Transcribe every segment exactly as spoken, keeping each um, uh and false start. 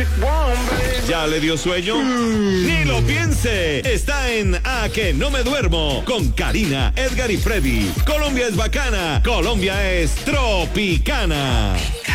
¿Ya le dio sueño? Ni lo piense. Está en A Que No Me Duermo con Karina, Edgar y Freddy. Colombia es bacana. Colombia es tropicana.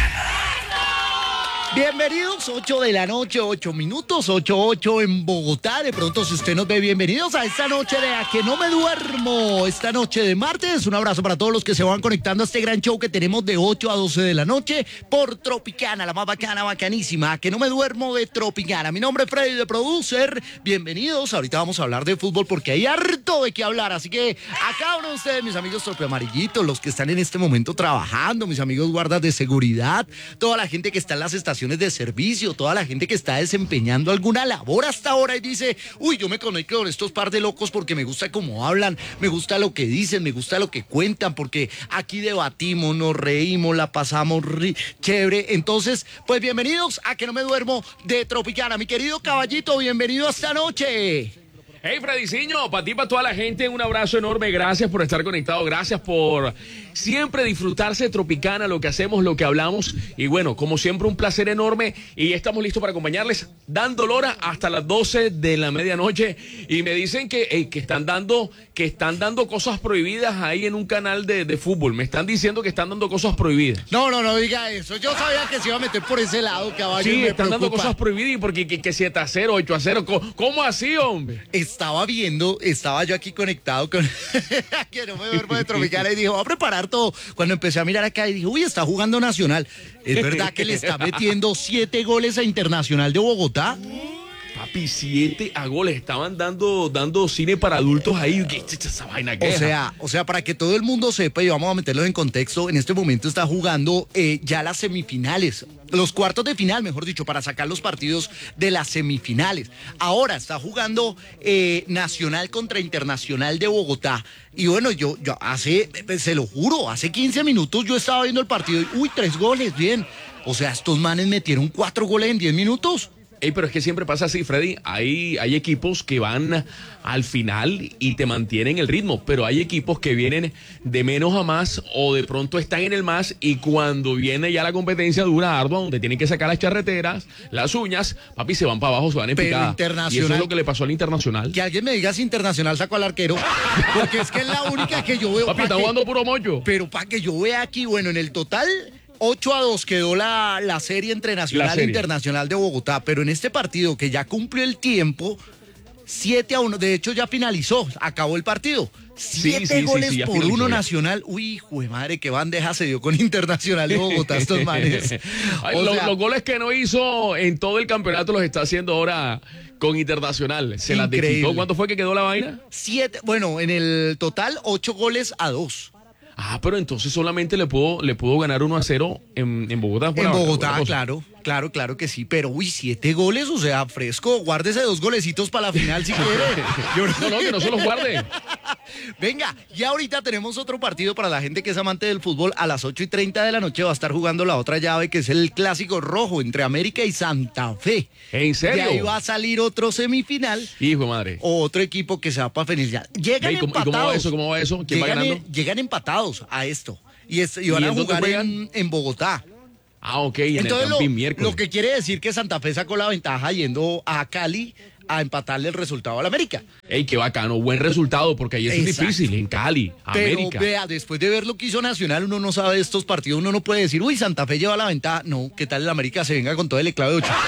Bienvenidos, ocho de la noche, ocho minutos, ocho ocho en Bogotá. De pronto, si usted nos ve, bienvenidos a esta noche de A Que No Me Duermo. Esta noche de martes, un abrazo para todos los que se van conectando a este gran show que tenemos de ocho a doce de la noche por Tropicana, la más bacana, bacanísima. A Que No Me Duermo de Tropicana. Mi nombre es Freddy, de Producer. Bienvenidos. Ahorita vamos a hablar de fútbol porque hay harto de qué hablar. Así que a cada uno de ustedes, mis amigos tropiamarillitos, los que están en este momento trabajando, mis amigos guardas de seguridad, toda la gente que está en las estaciones de servicio, toda la gente que está desempeñando alguna labor hasta ahora y dice, uy, yo me conecto con estos par de locos porque me gusta cómo hablan, me gusta lo que dicen, me gusta lo que cuentan, porque aquí debatimos, nos reímos, la pasamos ri- chévere. Entonces, pues bienvenidos a Que No Me Duermo de Tropicana. Mi querido caballito, bienvenido esta noche. Hey, Frediciño, para ti, para toda la gente, un abrazo enorme, gracias por estar conectado, gracias por siempre disfrutarse de Tropicana, lo que hacemos, lo que hablamos, y bueno, como siempre, un placer enorme, y estamos listos para acompañarles, dando lora hasta las doce de la medianoche, y me dicen que, hey, que están dando, que están dando cosas prohibidas ahí en un canal de, de fútbol, me están diciendo que están dando cosas prohibidas. No, no, no diga eso, yo sabía que se iba a meter por ese lado, caballo. Sí, me están dando preocupa. cosas prohibidas, y porque que, que siete a cero, ocho a cero, ¿cómo, cómo así, hombre? Estaba viendo, estaba yo aquí conectado con Que No Me Duermo de Tropicana y dijo, va a preparar todo. Cuando empecé a mirar acá y dije, uy, está jugando Nacional. ¿Es verdad que le está metiendo siete goles a Internacional de Bogotá? Papi, siete a goles, estaban dando, dando cine para adultos ahí, ¿qué es esa vaina que O sea, o sea, para que todo el mundo sepa y vamos a meterlos en contexto, en este momento está jugando eh, ya las semifinales, los cuartos de final, mejor dicho, para sacar los partidos de las semifinales. Ahora está jugando eh, Nacional contra Internacional de Bogotá. Y bueno, yo, yo hace, se lo juro, hace quince minutos yo estaba viendo el partido y, uy, tres goles, bien. O sea, estos manes metieron cuatro goles en diez minutos. Ey, pero es que siempre pasa así, Freddy. Hay, hay equipos que van al final y te mantienen el ritmo, pero hay equipos que vienen de menos a más o de pronto están en el más y cuando viene ya la competencia dura, ardua, donde tienen que sacar las charreteras, las uñas, papi, se van para abajo, se van en Pero picada. Internacional, y eso es lo que le pasó al Internacional. Que alguien me diga si Internacional sacó al arquero, porque es que es la única que yo veo. Papi, pa' está que- jugando puro mocho. Pero para que yo vea aquí, bueno, en el total ocho a dos quedó la, la serie entre Nacional La e serie. Internacional de Bogotá, pero en este partido que ya cumplió el tiempo, siete a uno, de hecho ya finalizó, acabó el partido. siete sí, sí, goles sí, ya por finalizó uno ya. Nacional. Uy, hijo de madre, qué bandeja se dio con Internacional de Bogotá estos manes. Ay, O lo- sea, los goles que no hizo en todo el campeonato los está haciendo ahora con Internacional. Se las Increíble. desquitó. ¿Cuánto fue que quedó la vaina? siete, bueno, en el total ocho goles a dos. Ah, pero entonces solamente le pudo, le pudo ganar uno a cero en, en Bogotá. Fue En la- Bogotá, la cosa. claro, claro, claro que sí. Pero, uy, siete goles, o sea, fresco. Guárdese dos golecitos para la final si quiere. Yo No, no, que no se los guarde. Venga, y ahorita tenemos otro partido para la gente que es amante del fútbol. A las ocho y treinta de la noche va a estar jugando la otra llave, que es el clásico rojo entre América y Santa Fe. ¿En De serio? ahí va a salir otro semifinal, Hijo de madre. otro equipo que se va para finalizar. Llegan Ve, ¿y cómo- y empatados. cómo va eso? ¿Cómo va eso? ¿Quién va llegan, ganando? llegan empatados a esto. Y, es- y van ¿Y a en dónde jugar juegan? en, en Bogotá. Ah, ok, en Entonces, el lo, Campín miércoles. lo que quiere decir que Santa Fe sacó la ventaja yendo a Cali a empatarle el resultado al América. Ey, qué bacano, buen resultado, porque ahí eso es Exacto. difícil, en Cali, Pero América. vea, después de ver lo que hizo Nacional, uno no sabe de estos partidos, uno no puede decir, uy, Santa Fe lleva la ventaja. No, ¿qué tal el América se venga con todo el eclave de ocho?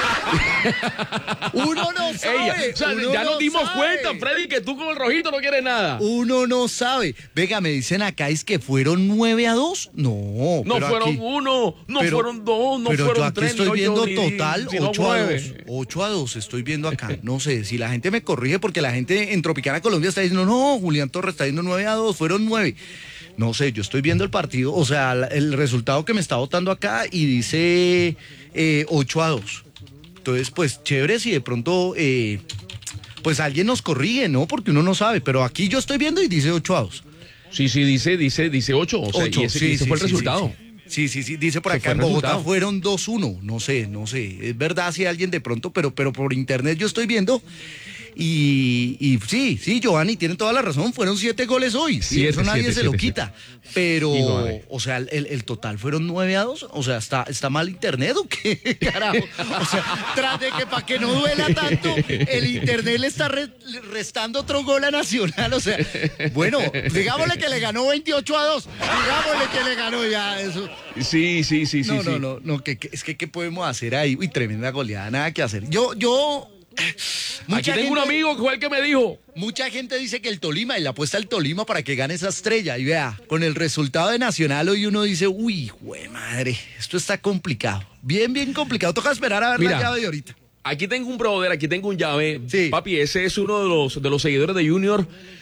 Uno no sabe. Ey, o sea, uno ya no nos dimos sabe. cuenta, Freddy, que tú con el rojito no quieres nada. Uno no sabe. Venga, me dicen acá, ¿es que fueron nueve a dos? No. No pero fueron aquí- uno, no pero- fueron dos, no pero fueron yo aquí tres, estoy ni viendo ocho, ni- total sino ocho a dos. nueve. ocho a dos estoy viendo acá. No sé, si la gente me corrige, porque la gente en Tropicana Colombia está diciendo, no, Julián Torres está diciendo nueve a dos, fueron nueve. No sé, yo estoy viendo el partido, o sea, la- el resultado que me está votando acá y dice eh, ocho a dos. Entonces, pues, chévere si de pronto, eh, pues alguien nos corrige, ¿no? Porque uno no sabe, pero aquí yo estoy viendo y dice ocho a dos. Sí, sí, dice, dice, dice ocho, o sea, Ocho, y ese, sí, ese sí, fue el sí, resultado. Sí, sí, sí, sí, dice por Ese acá fue en el Bogotá resultado. fueron dos uno, no sé, no sé, es verdad si alguien de pronto, pero, pero por internet yo estoy viendo Y, y sí, sí, Giovanni, tiene toda la razón, fueron siete goles hoy, Siete, y eso nadie siete, se siete, lo siete. quita. Pero, Y nueve. o sea, el, el total fueron nueve a dos, o sea, ¿está, está mal internet o qué, carajo? O sea, tras de que para que no duela tanto, el internet le está re- restando otro gol a Nacional, o sea, bueno, digámosle que le ganó veintiocho a dos, digámosle que le ganó ya eso. Sí, sí, sí, sí. No, sí. no, no, no, que, que- es que ¿qué podemos hacer ahí? Uy, tremenda goleada, nada que hacer. Yo, yo... Aquí tengo un gente- amigo que fue el que me dijo. Mucha gente dice que el Tolima y le apuesta al Tolima para que gane esa estrella. Y vea, con el resultado de Nacional hoy uno dice, uy, jue madre, esto está complicado. Bien, bien complicado. Toca esperar a ver Mira. la llave de ahorita. Aquí tengo un brother, aquí tengo un llave. Sí. Papi, ese es uno de los, de los seguidores de Junior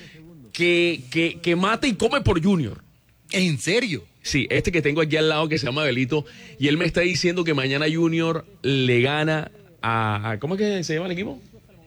que, que, que mata y come por Junior. ¿En serio? Sí, este que tengo aquí al lado que se llama Belito. Y él me está diciendo que mañana Junior le gana a... a- ¿Cómo es que se llama el equipo?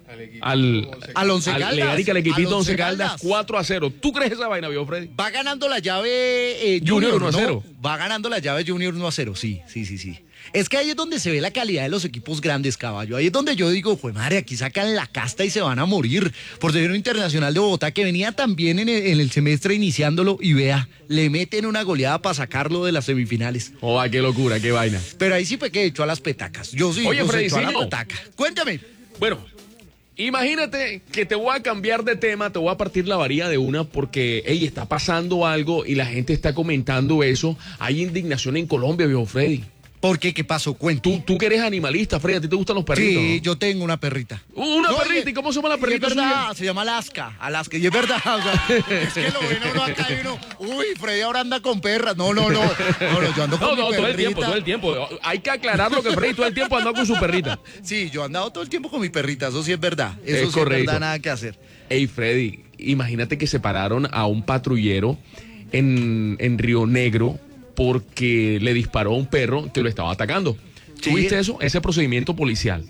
Al, Al Once al- Caldas. Le gana y que el equipito Al Once Once Caldas Caldas. cuatro a cero. ¿Tú crees esa vaina, viejo Freddy? Va ganando la llave eh, Junior Junior, uno a ¿no? cero. Va ganando la llave Junior uno a cero, sí, sí, sí, sí. Es que ahí es donde se ve la calidad de los equipos grandes, caballo. Ahí es donde yo digo, jue madre, aquí sacan la casta y se van a morir. Por ser un Internacional de Bogotá que venía también en el, en el semestre iniciándolo y vea, le meten una goleada para sacarlo de las semifinales. Oh, qué locura, qué vaina. Pero ahí sí fue que echó a las petacas. Yo sí, Oye, los Freddy, echó a la sigo. petaca. Cuéntame. Bueno, imagínate que te voy a cambiar de tema, te voy a partir la varilla de una porque, hey, está pasando algo y la gente está comentando eso. Hay indignación en Colombia, viejo Freddy. ¿Por qué? ¿Qué pasó? Cuento. Tú, tú que eres animalista, Freddy, ¿a ti te gustan los perritos? Sí, ¿no? yo tengo una perrita. Una No, perrita, y- ¿y cómo se llama la y perrita Es verdad, suya? se llama Alaska, Alaska, y es verdad, o sea, es que lo ven a uno acá y uno, uy, Freddy ahora anda con perras, no, no, no, no, no, yo ando con No, mi no, todo el perrita. tiempo, todo el tiempo. Hay que aclarar lo que Freddy todo el tiempo anda con su perrita. Sí, yo he andado todo el tiempo con mi perrita, eso sí es verdad, eso Es sí es correcto. verdad, nada que hacer. Hey, Freddy, imagínate que separaron a un patrullero en, en Río Negro porque le disparó a un perro que lo estaba atacando. Sí. ¿Tuviste eso? Ese procedimiento policial.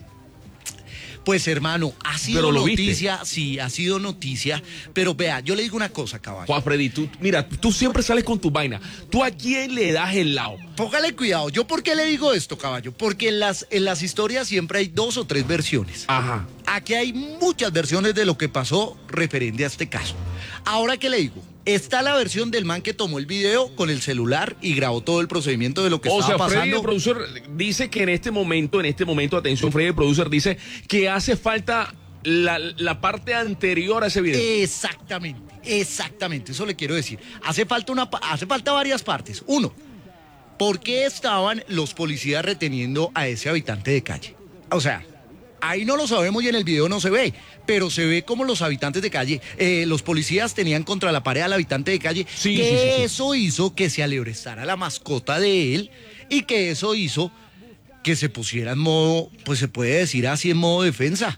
Pues hermano, ha sido Pero lo viste. noticia, sí, ha sido noticia, pero vea, yo le digo una cosa, caballo. Juan Freddy, tú, mira, tú siempre sales con tu vaina. ¿Tú a quién le das el lado? Póngale cuidado, ¿yo por qué le digo esto, caballo? Porque en las, en las historias siempre hay dos o tres versiones. Ajá. Aquí hay muchas versiones de lo que pasó referente a este caso. Ahora, ¿qué le digo? Está la versión del man que tomó el video con el celular y grabó todo el procedimiento de lo que O sea, estaba Freddy, el pasando. producer, dice que en este momento, en este momento, atención, Freddy, el producer, dice que hace falta la, la parte anterior a ese video. Exactamente, exactamente, eso le quiero decir. Hace falta, una, pa- hace falta varias partes. Uno, ¿por qué estaban los policías reteniendo a ese habitante de calle? O sea, ahí no lo sabemos y en el video no se ve, pero se ve como los habitantes de calle, eh, los policías tenían contra la pared al habitante de calle, Sí, que sí, sí, sí. eso hizo que se alebrestara la mascota de él y que eso hizo que se pusiera en modo, pues se puede decir así, en modo defensa.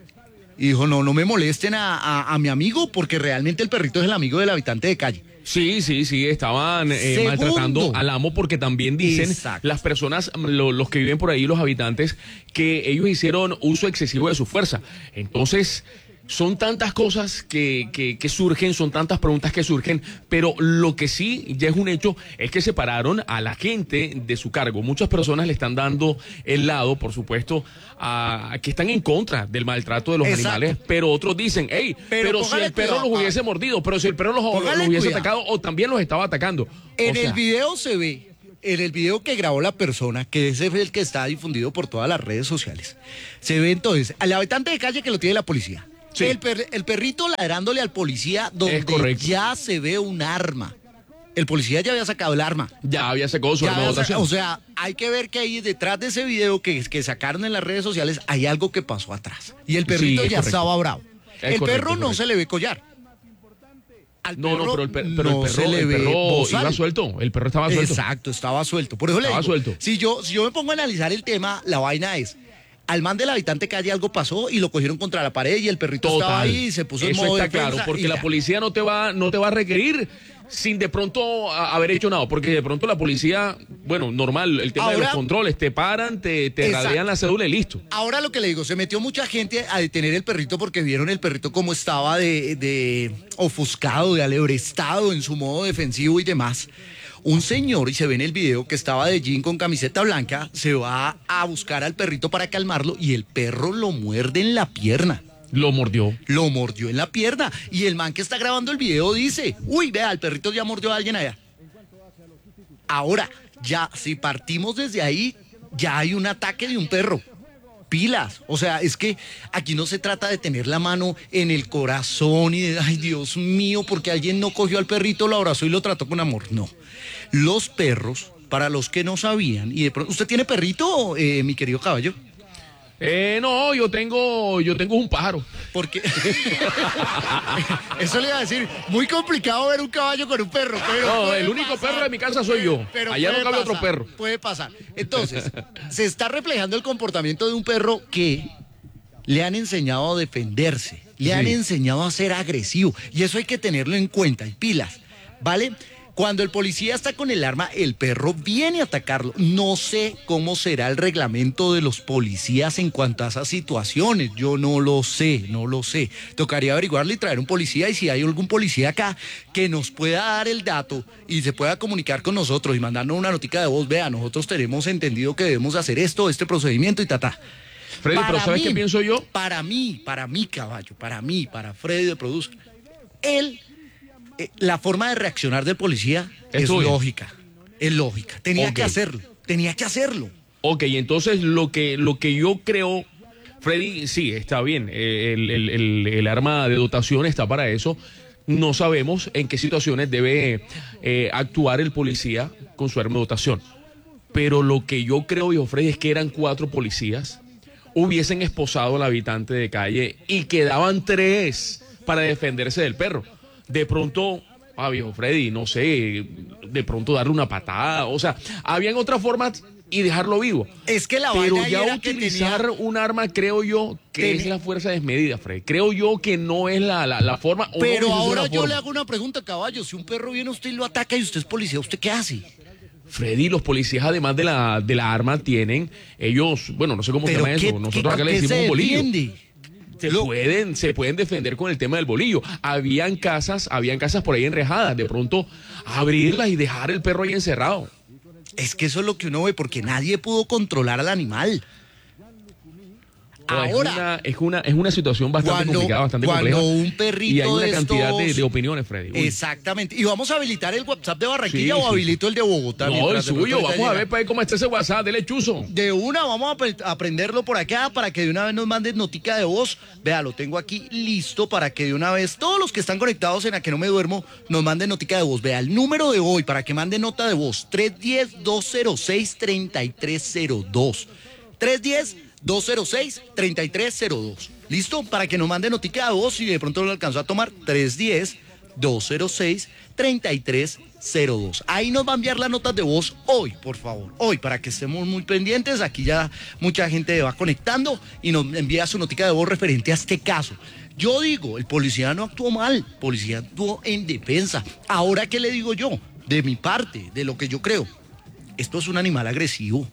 Y dijo, no, no me molesten a, a- a mi amigo porque realmente el perrito es el amigo del habitante de calle. Sí, sí, sí, estaban eh, Segundo. maltratando al amo porque también dicen Exacto. las personas, lo- los que viven por ahí, los habitantes, que ellos hicieron uso excesivo de su fuerza. Entonces, son tantas cosas que, que, que surgen, son tantas preguntas que surgen, pero lo que sí ya es un hecho es que separaron a la gente de su cargo. Muchas personas le están dando el lado, por supuesto, a, a que están en contra del maltrato de los Exacto. animales, pero otros dicen, hey, Pero pero, si póngale el perro cuidado, los hubiese ah. mordido, pero si el perro los, Póngale los hubiese cuidado. atacado o también los estaba atacando. En O sea, el video se ve, en el video que grabó la persona, que ese es el que está difundido por todas las redes sociales, se ve entonces al habitante de calle que lo tiene la policía. Sí. El, per- el perrito ladrándole al policía donde correcto. ya se ve un arma. El policía ya había sacado el arma. ya había sacado su Ya arma de había sa- votación. o sea, hay que ver que ahí detrás de ese video que, que sacaron en las redes sociales hay algo que pasó atrás. Y el perrito Sí, es ya correcto. estaba bravo. Es el correcto, perro es no correcto. se le ve collar. Al no, no, perro pero el, per- pero no el se perro, le el ve perro bozal. iba suelto. El perro estaba suelto. Exacto, estaba suelto. Por eso le Estaba digo, suelto. Si yo, si yo me pongo a analizar el tema, la vaina es, al man del habitante calle algo pasó y lo cogieron contra la pared y el perrito estaba Total. ahí y se puso en Eso modo está defensa claro, porque y la ya. policía no te va, no te va a requerir sin de pronto a- haber hecho nada, porque de pronto la policía, bueno, normal, el tema de Ahora- los controles, te paran, te, te Exacto. radian la cédula y listo. Ahora lo que le digo, se metió mucha gente a detener el perrito porque vieron el perrito como estaba de, de ofuscado, de alebrestado en su modo defensivo y demás. Un señor, y se ve en el video, que estaba de jean con camiseta blanca, se va a buscar al perrito para calmarlo y el perro lo muerde en la pierna. Lo mordió. Lo mordió en la pierna. Y el man que está grabando el video dice, uy, vea, el perrito ya mordió a alguien allá. Ahora, ya, si partimos desde ahí, ya hay un ataque de un perro. Pilas. O sea, es que aquí no se trata de tener la mano en el corazón y de, ay, Dios mío, porque alguien no cogió al perrito, lo abrazó y lo trató con amor. No. Los perros, para los que no sabían, y de pronto, ¿usted tiene perrito, eh, mi querido caballo? Eh, no, yo tengo, yo tengo un pájaro. Porque eso le iba a decir, muy complicado ver un caballo con un perro, pero no, el único pasar, perro de mi casa soy yo. Pero allá no cabe pasar, otro perro. Puede pasar. Entonces, se está reflejando el comportamiento de un perro que le han enseñado a defenderse, le sí. han enseñado a ser agresivo, y eso hay que tenerlo en cuenta, y pilas, ¿vale? Cuando el policía está con el arma, el perro viene a atacarlo. No sé cómo será el reglamento de los policías en cuanto a esas situaciones. Yo no lo sé, no lo sé. Tocaría averiguarle y traer un policía, y si hay algún policía acá que nos pueda dar el dato y se pueda comunicar con nosotros y mandarnos una notica de voz, vea, nosotros tenemos entendido que debemos hacer esto, este procedimiento y ta, ta. Freddy, para pero ¿sabes mí, qué pienso yo? Para mí, para mí, caballo, para mí, para Freddy de Producer, él... la forma de reaccionar del policía es Estoy. lógica, es lógica. Tenía okay. que hacerlo, tenía que hacerlo. Ok, entonces lo que, lo que yo creo, Freddy, sí, está bien, el, el, el, el arma de dotación está para eso. No sabemos en qué situaciones debe eh, actuar el policía con su arma de dotación. Pero lo que yo creo, viejo Freddy, es que eran cuatro policías, hubiesen esposado al habitante de calle y quedaban tres para defenderse del perro. De pronto, ah, viejo Freddy, no sé, de pronto darle una patada, o sea, habían otras formas y dejarlo vivo. Es que la Pero vaina ya era utilizar que tenía... un arma, creo yo, que Ten... es la fuerza desmedida, Freddy. Creo yo que no es la, la, la forma. Pero no ahora yo forma. le hago una pregunta, caballo. Si un perro viene a usted y lo ataca y usted es policía, ¿usted qué hace? Freddy, los policías, además de la, de la arma, tienen, ellos, bueno, no sé cómo se llama eso, nosotros acá le decimos un bolillo. Se Lo... pueden, se pueden defender con el tema del bolillo. Habían casas, habían casas por ahí enrejadas. De pronto, abrirlas y dejar el perro ahí encerrado. Es que eso es lo que uno ve, porque nadie pudo controlar al animal. Ahora, es una, es, una, es una situación bastante cuando, complicada, bastante cuando compleja. Un perrito y hay una de cantidad estos... de, de opiniones, Freddy. Uy. Exactamente. Y vamos a habilitar el WhatsApp de Barranquilla sí, o sí. habilito el de Bogotá. No, el suyo. Vamos a ver para ver cómo está ese WhatsApp. Dele chuzo. De una, vamos a aprenderlo por acá para que de una vez nos manden notica de voz. Vea, lo tengo aquí listo para que de una vez todos los que están conectados en A Que No Me Duermo nos manden notica de voz. Vea, el número de hoy para que manden nota de voz: tres uno cero, dos cero seis, tres tres cero dos. tres uno cero, dos cero seis, tres tres cero dos. ¿Listo? Para que nos mande notica de voz, si de pronto no lo alcanzó a tomar, tres uno cero, dos cero seis, tres tres cero dos. Ahí nos va a enviar las notas de voz hoy, por favor. Hoy, para que estemos muy pendientes. Aquí ya mucha gente va conectando y nos envía su notica de voz referente a este caso. Yo digo, el policía no actuó mal, el policía actuó en defensa. Ahora, ¿qué le digo yo? De mi parte, de lo que yo creo. Esto es un animal agresivo.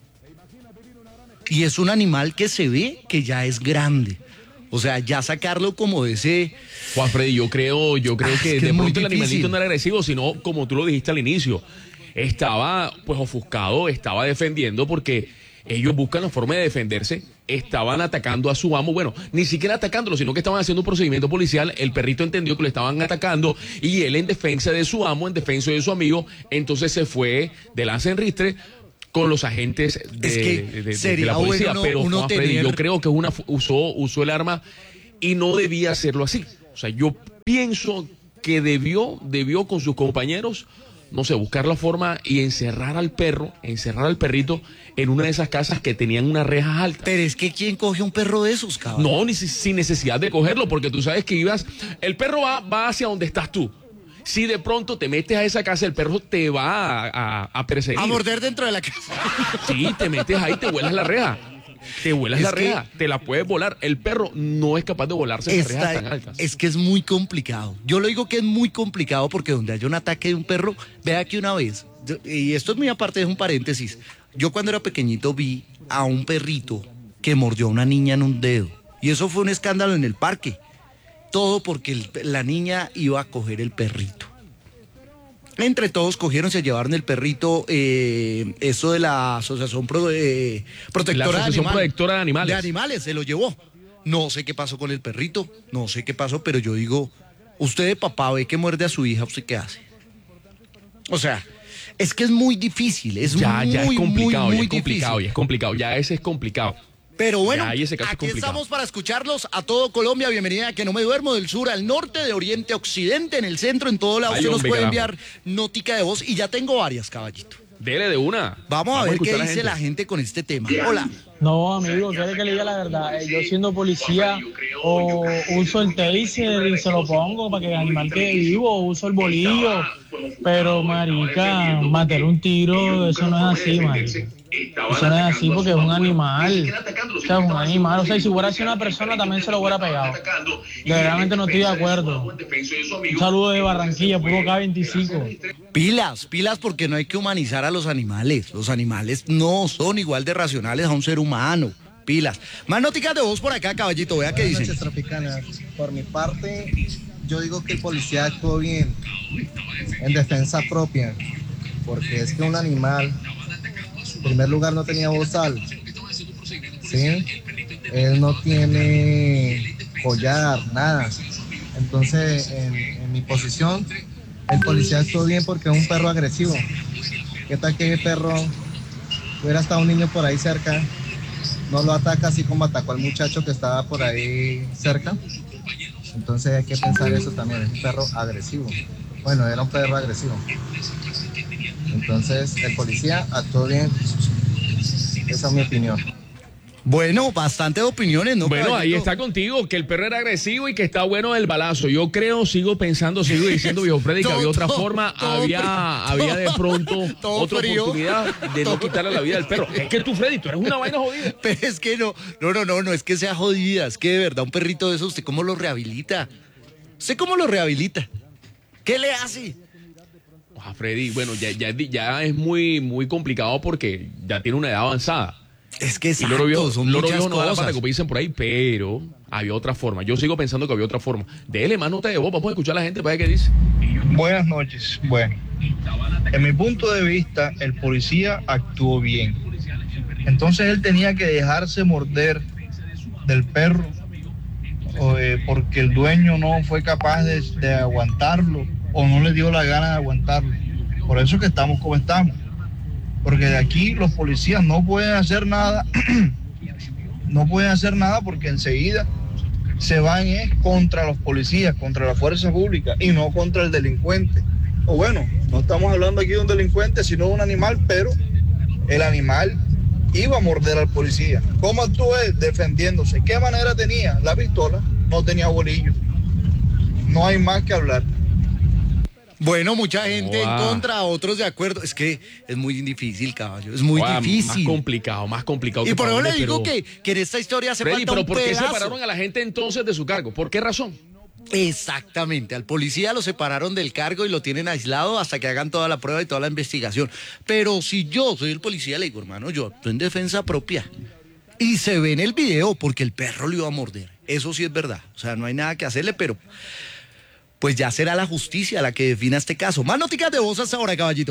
Y es un animal que se ve que ya es grande. O sea, ya sacarlo como de ese... Juan Freddy, yo creo, yo creo ah, que, es que de pronto el animalito no era agresivo, sino como tú lo dijiste al inicio, estaba pues ofuscado, estaba defendiendo porque ellos buscan la forma de defenderse, estaban atacando a su amo, bueno, ni siquiera atacándolo, sino que estaban haciendo un procedimiento policial, el perrito entendió que lo estaban atacando y él en defensa de su amo, en defensa de su amigo, entonces se fue de lanza en ristre con los agentes de, es que de, de, sería de la policía, bueno pero uno Juan Freddy, tener... yo creo que una, usó, usó el arma y no debía hacerlo así. O sea, yo pienso que debió, debió con sus compañeros, no sé, buscar la forma y encerrar al perro, encerrar al perrito en una de esas casas que tenían unas rejas altas. Pero es que ¿quién coge un perro de esos, cabrón? No, ni sin necesidad de cogerlo, porque tú sabes que ibas, el perro va, va hacia donde estás tú. Si de pronto te metes a esa casa, el perro te va a, a, a perseguir. A morder dentro de la casa. Sí, te metes ahí, te vuelas la reja. Te vuelas es la que, reja, te la puedes volar. El perro no es capaz de volarse esas rejas tan altas. Es que es muy complicado. Yo lo digo que es muy complicado porque donde haya un ataque de un perro, vea que una vez, y esto es muy aparte, es un paréntesis, yo cuando era pequeñito vi a un perrito que mordió a una niña en un dedo. Y eso fue un escándalo en el parque. Todo porque el, la niña iba a coger el perrito. Entre todos cogieron, se llevaron el perrito, eh, eso de la Asociación Pro, eh, Protectora, la Asociación de, Animal, Protectora de Animales. de Animales, se lo llevó. No sé qué pasó con el perrito, no sé qué pasó, pero yo digo, usted de papá ve que muerde a su hija, ¿usted qué hace? O sea, es que es muy difícil, es ya, muy, ya es complicado, muy, muy ya es complicado, difícil. ya es complicado, ya ese es complicado. Pero bueno, Ya, ahí ese caso es aquí complicado. estamos para escucharlos a todo Colombia. Bienvenida a Que No Me Duermo, del sur al norte, de oriente a occidente, en el centro, en todo lado. Ay, Usted nos hombre, puede carajo. enviar notica de voz y ya tengo varias, caballito. Dele de una. Vamos, a ver qué escuchar dice la gente con este tema. Hola. No, amigo, quiere que le diga la verdad. Eh, Yo siendo policía o uso el taser y se lo pongo para que el animal quede vivo, o uso el bolillo. Pero, marica, matar un tiro, eso no es así, marica. Eso no es así porque es un animal. O sea, es un animal. O sea, y si hubiera sido una persona también se lo hubiera pegado. Realmente no estoy de acuerdo. Un saludo de Barranquilla, puro K veinticinco. Pilas, pilas, porque no hay que humanizar a los animales. Los animales no son igual de racionales a un ser humano. Pilas. Más noticas de voz por acá, caballito. Vea qué Buenas dicen. noches, Tropicana. Por mi parte, yo digo que el policía actuó bien en defensa propia, porque es que un animal, en primer lugar, no tenía bozal, ¿sí? Él no tiene collar, nada. Entonces, en, en mi posición, el policía actuó bien porque es un perro agresivo. ¿Qué tal que el perro hubiera estado un niño por ahí cerca? No lo ataca así como atacó al muchacho que estaba por ahí cerca. Entonces hay que pensar eso también, es un perro agresivo. Bueno, era un perro agresivo. Entonces el policía actuó bien. Esa es mi opinión. Bueno, bastantes opiniones, ¿no, Bueno, caballito? ahí está contigo, que el perro era agresivo y que está bueno el balazo. Yo creo, sigo pensando, sigo diciendo, viejo Freddy, que Todo- había otra todo- forma, todo había, frío, había de pronto todo otra frío. oportunidad de no Todo- quitarle la vida al perro. Es que tú, Freddy, tú eres una vaina jodida. Pero es que no, no, no, no, no es que sea jodida, es que de verdad un perrito de eso, ¿usted cómo lo rehabilita? ¿Usted cómo lo rehabilita? ¿Qué le hace? Ah, Freddy, bueno, ya, ya, ya es muy, muy complicado porque ya tiene una edad avanzada. Es que Y exacto, Loro Viejo, son Loro muchas Viejo no da la cosas. pata, como dicen por ahí, pero había otra forma. Yo sigo pensando que había otra forma. Dele más nota de voz, vamos a escuchar a la gente para ver qué dice. Buenas noches. Bueno, en mi punto de vista, el policía actuó bien. Entonces él tenía que dejarse morder del perro eh, porque el dueño no fue capaz de, de aguantarlo o no le dio la gana de aguantarlo. Por eso es que estamos como estamos. Porque de aquí los policías no pueden hacer nada, no pueden hacer nada porque enseguida se van es contra los policías, contra la fuerza pública y no contra el delincuente. O bueno, no estamos hablando aquí de un delincuente, sino de un animal, pero el animal iba a morder al policía. ¿Cómo actuó él? Defendiéndose. ¿Qué manera tenía? La pistola, no tenía bolillo. No hay más que hablar. Bueno, mucha gente en Wow. contra, otros de acuerdo. Es que es muy difícil, caballo, es muy Guau, difícil. Más complicado, más complicado. Y que por para eso le dónde, digo pero- que, que en esta historia hace Freddy, falta pero un ¿por qué pedazo. separaron a la gente entonces de su cargo? ¿Por qué razón? Exactamente, al policía lo separaron del cargo y lo tienen aislado hasta que hagan toda la prueba y toda la investigación. Pero si yo soy el policía, le digo, hermano, yo estoy en defensa propia. Y se ve en el video porque el perro lo iba a morder. Eso sí es verdad. O sea, no hay nada que hacerle, pero pues ya será la justicia la que defina este caso. Más noticias de voz hasta ahora, caballito.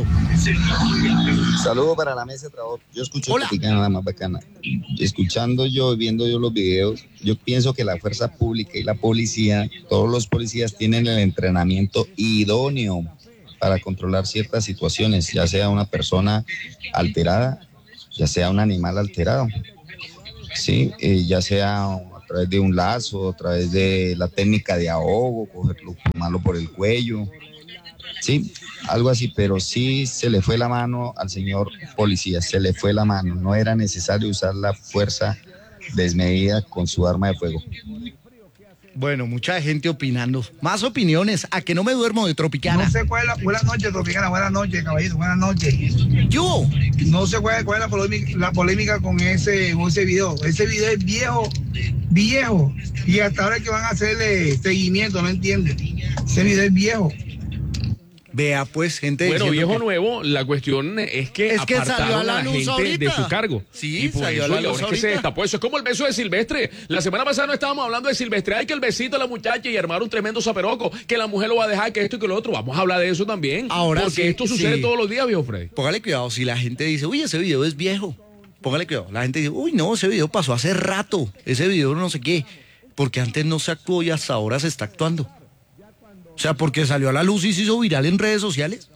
Saludos para la mesa de trabajo. Yo escucho Hola. Tropicana, la más bacana. Escuchando yo, viendo yo los videos, yo pienso que la fuerza pública y la policía, todos los policías tienen el entrenamiento idóneo para controlar ciertas situaciones, ya sea una persona alterada, ya sea un animal alterado, sí, eh, ya sea a través de un lazo, a través de la técnica de ahogo, cogerlo, tomarlo por el cuello. Sí, algo así, pero sí se le fue la mano al señor policía, se le fue la mano, no era necesario usar la fuerza desmedida con su arma de fuego. Bueno, mucha gente opinando. Más opiniones. A que no me duermo de Tropicana. No sé cuál es la... Buenas noches, Tropicana. Buenas noches, caballito. Buenas noches. Yo. No sé cuál, cuál es la polémica, la polémica con ese, con ese video. Ese video es viejo, viejo. Y hasta ahora es que van a hacerle seguimiento, no entiende. Ese video es viejo. Vea, pues, gente. Bueno, diciendo viejo que- nuevo, la cuestión es que Es que apartaron salió a la la luz gente ahorita. de su cargo. Sí, y por salió a eso, la y ahora luz es que se ahorita. destapó. Eso es como el beso de Silvestre. La semana pasada no estábamos hablando de Silvestre. Ay, que el besito a la muchacha y armar un tremendo zaperoco, que la mujer lo va a dejar, que esto y que lo otro. Vamos a hablar de eso también. Ahora porque sí, esto sucede sí. todos los días, viejo Freddy. Póngale cuidado, si la gente dice, uy, ese video es viejo. Póngale cuidado. La gente dice, uy, no, ese video pasó hace rato. Ese video no sé qué. Porque antes no se actuó y hasta ahora se está actuando. O sea, porque salió a la luz y se hizo viral en redes sociales.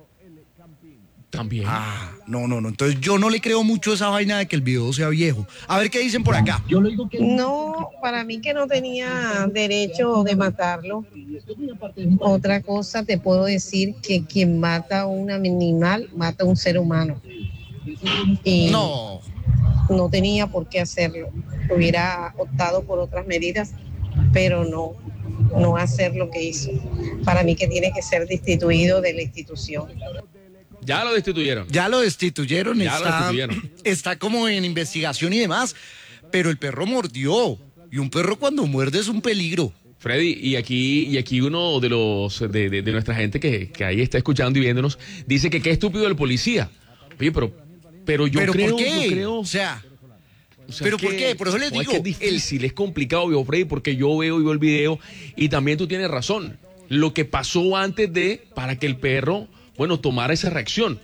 También. Ah, no, no, no. Entonces yo no le creo mucho esa vaina de que el video sea viejo. A ver qué dicen por acá. Yo le digo que no, para mí que no tenía derecho de matarlo. Otra cosa te puedo decir que quien mata a un animal mata a un ser humano. Y no. No tenía por qué hacerlo. Hubiera optado por otras medidas, pero no, no hacer lo que hizo. Para mí que tiene que ser destituido de la institución. Ya lo destituyeron. Ya lo destituyeron. Ya está, lo destituyeron. Está como en investigación y demás. Pero el perro mordió. Y un perro cuando muerde es un peligro. Freddy, y aquí, y aquí uno de los de, de, de nuestra gente que, que ahí está escuchando y viéndonos dice que qué estúpido el policía. Oye, pero, pero yo ¿Pero creo, por qué? yo creo. O sea, O sea, ¿pero es que- por qué? Por eso les no, digo, Es que es difícil, es complicado, viejo Freddy, porque yo veo y veo el video y también tú tienes razón. Lo que pasó antes de, para que el perro, bueno, tomara esa reacción.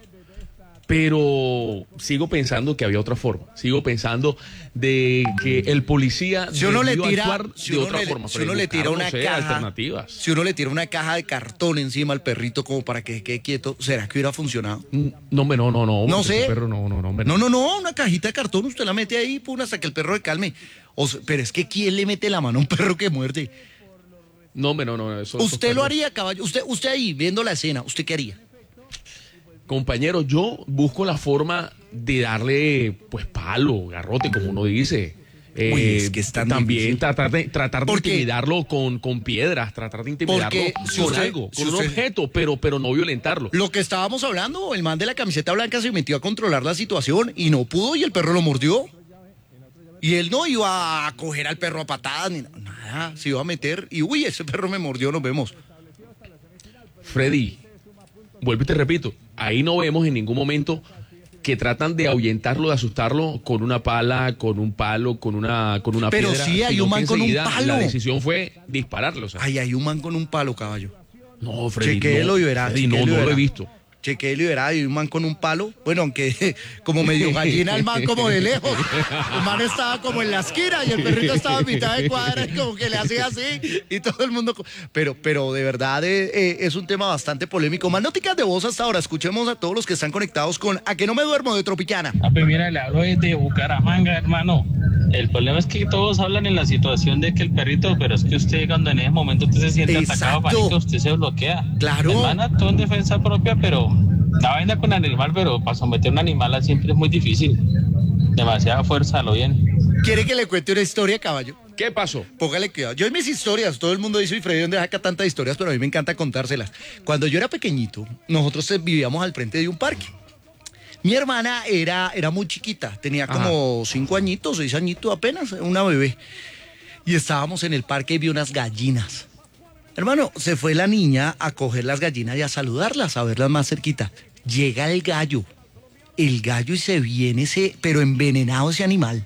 Pero sigo pensando que había otra forma. Sigo pensando de que el policía si uno le debió tira, actuar si de uno otra le, forma. si Freddy, uno le tira buscar, una no sé, caja, alternativas. si uno le tira una caja de cartón encima al perrito como para que se quede quieto, ¿será que hubiera funcionado? No, hombre, no, no, no. No ese sé. perro no, no, no, hombre, No, no, no, una cajita de cartón, usted la mete ahí, pum, hasta que el perro se calme. O sea, pero es que ¿quién le mete la mano a un perro que muerde? No, hombre, no, no. Eso, ¿Usted esos lo perros- haría, caballo? Usted, usted ahí, viendo la escena, ¿usted qué haría? Compañero, yo busco la forma de darle, pues, palo, garrote, como uno dice. Eh, Uy, es que es tan también difícil. tratar de, tratar de Porque- intimidarlo con, con piedras, tratar de intimidarlo Porque si con usted- algo, si con un usted- objeto, pero, pero no violentarlo. Lo que estábamos hablando, el man de la camiseta blanca se metió a controlar la situación y no pudo y el perro lo mordió. Y él no iba a coger al perro a patadas ni nada, se iba a meter y uy, ese perro me mordió, nos vemos. Freddy, vuelvo y te repito, ahí no vemos en ningún momento que tratan de ahuyentarlo, de asustarlo con una pala, con un palo, con una, con una Pero piedra. sí, hay sino un man que con un enseguida palo. La decisión fue dispararlo. O sea. Ay, hay un man con un palo, caballo. No, Freddy, Chequéelo no, y verá, Freddy, no, chequéelo y no lo verá. he visto. Chequéelo y verá, hay un man con un palo. Bueno, aunque como medio gallina el man como de lejos. El man estaba como en la esquina y el perrito estaba a mitad de cuadra y como que le hacía así y todo el mundo... co- Pero, pero de verdad eh, eh, es un tema bastante polémico. Más noticas de voz hasta ahora. Escuchemos a todos los que están conectados con A que no me duermo de Tropicana. Ah, pues mira, le hablo desde Bucaramanga, hermano. El problema es que todos hablan en la situación de que el perrito, pero es que usted cuando en ese momento usted se siente atacado, Exacto. marica, usted se bloquea. Claro. El man actuó en defensa propia, pero la vaina con el animal, pero para someter a un animal así siempre es muy difícil. Demasiada fuerza, a lo bien. ¿Quiere que le cuente una historia, caballo? ¿Qué pasó? Póngale cuidado. Yo en mis historias, todo el mundo dice, y Freddy, ¿dónde saca tantas historias? Pero a mí me encanta contárselas. Cuando yo era pequeñito, nosotros eh, vivíamos al frente de un parque. Mi hermana era, era muy chiquita, tenía como cinco añitos, seis añitos apenas, una bebé. Y estábamos en el parque y vi unas gallinas. Hermano, se fue la niña a coger las gallinas y a saludarlas, a verlas más cerquita. Llega el gallo, el gallo y se viene ese, pero envenenado ese animal,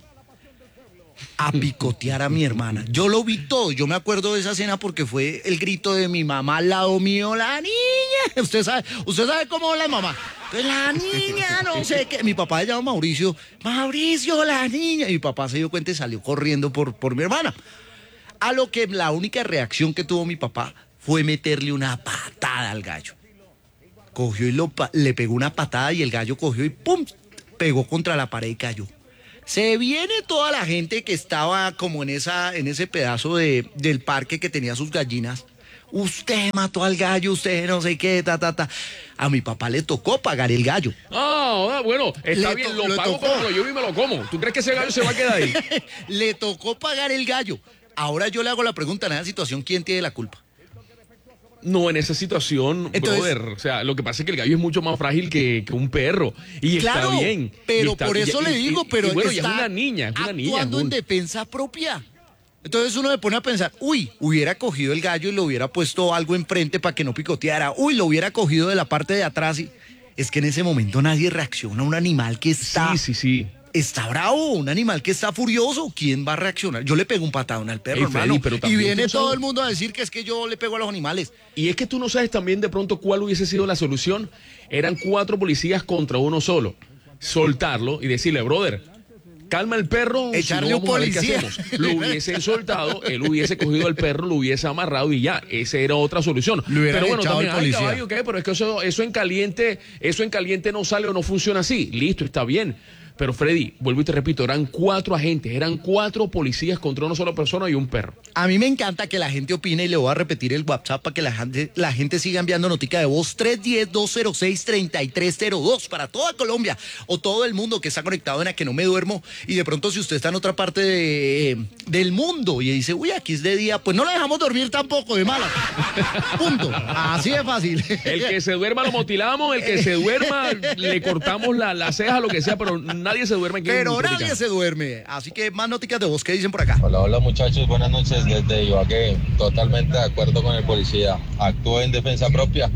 a picotear a mi hermana. Yo lo vi todo, yo me acuerdo de esa escena porque fue el grito de mi mamá al lado mío, la niña. Usted sabe, usted sabe cómo la mamá. La niña, no sé qué. Mi papá se llama Mauricio. Mauricio, la niña. Y mi papá se dio cuenta y salió corriendo por, por mi hermana. A lo que la única reacción que tuvo mi papá fue meterle una patada al gallo. Cogió y lo, pa- le pegó una patada y el gallo cogió y ¡pum! Pegó contra la pared y cayó. Se viene toda la gente que estaba como en, esa, en ese pedazo de, del parque que tenía sus gallinas. Usted mató al gallo, usted no sé qué, ta, ta, ta. A mi papá le tocó pagar el gallo. Ah, bueno, está Le bien, to- lo le pago tocó. como lo llevo y me lo como. ¿Tú crees que ese gallo se va a quedar ahí? Le tocó pagar el gallo. Ahora yo le hago la pregunta en esa situación, ¿quién tiene la culpa? No, en esa situación, Entonces- brother. O sea, lo que pasa es que el gallo es mucho más frágil que, que un perro. Y Claro, está bien. pero y está- por eso y- le y- digo, y- pero y bueno, ya está es una niña, es una niña. actuando en Jun. defensa propia. Entonces uno se pone a pensar, uy, hubiera cogido el gallo y le hubiera puesto algo enfrente para que no picoteara. Uy, lo hubiera cogido de la parte de atrás. Y... Es que en ese momento nadie reacciona a un animal que está... Sí, sí, sí. Está bravo, un animal que está furioso. ¿Quién va a reaccionar? Yo le pego un patadón al perro, Ey, Freddy, hermano. pero Y también viene tú todo sabes- el mundo a decir que es que yo le pego a los animales. Y es que tú no sabes también de pronto cuál hubiese sido la solución. Eran cuatro policías contra uno solo. Soltarlo y decirle, brother, calma el perro, echarle si no, un vamos a ver qué policía. hacemos. Lo hubiesen soltado, él hubiese cogido al perro, lo hubiese amarrado y ya, esa era otra solución. Pero bueno, también, ay, caballo, ¿qué? Pero es que eso, eso en caliente, eso en caliente no sale o no funciona así. Listo, está bien. Pero Freddy, vuelvo y te repito, eran cuatro agentes, eran cuatro policías contra una sola persona y un perro. A mí me encanta que la gente opine y le voy a repetir el WhatsApp para que la gente, la gente siga enviando notica de voz tres uno cero, dos cero seis, tres tres cero dos para toda Colombia o todo el mundo que está conectado en A Que No Me Duermo. Y de pronto si usted está en otra parte de, del mundo y dice, uy, aquí es de día, pues no le dejamos dormir tampoco de mala. Punto. Así de fácil. El que se duerma lo motilamos, el que se duerma le cortamos la, la ceja, lo que sea, pero nadie se duerme aquí. Pero nadie se duerme. Así que más noticas de voz que dicen por acá. Hola, hola muchachos, buenas noches desde Ibagué. Totalmente de acuerdo con el policía. Actuó en defensa propia.